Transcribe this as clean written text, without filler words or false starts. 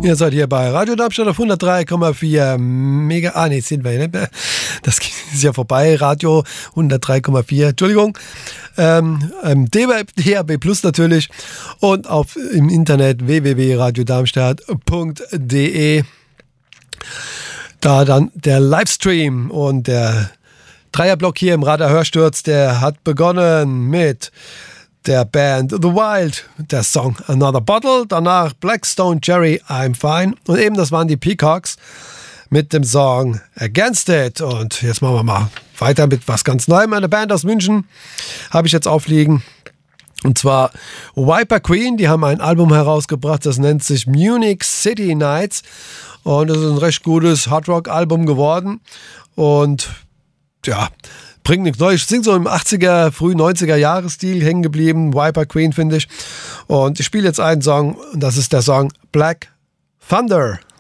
Ihr seid hier bei Radio Darmstadt auf 103,4 Mega. Sind wir nicht mehr. Das ist ja vorbei. Radio 103,4. Entschuldigung. DAB Plus natürlich. Und im Internet www.radiodarmstadt.de. Da dann der Livestream und der Dreierblock hier im Radar-Hörsturz, der hat begonnen mit der Band The Wild, der Song Another Bottle, danach Blackstone Cherry, I'm Fine und eben das waren die Peacocks mit dem Song Against It. Und jetzt machen wir mal weiter mit was ganz Neuem. Eine Band aus München habe ich jetzt aufliegen, und zwar Viper Queen. Die haben ein Album herausgebracht, das nennt sich Munich City Nights und das ist ein recht gutes Hardrock-Album geworden und ja, bringt nichts Neues. Sind so im 80er, früh 90er Jahres-Stil hängen geblieben. Viper Queen, finde ich. Und ich spiele jetzt einen Song, und das ist der Song Black Thunder.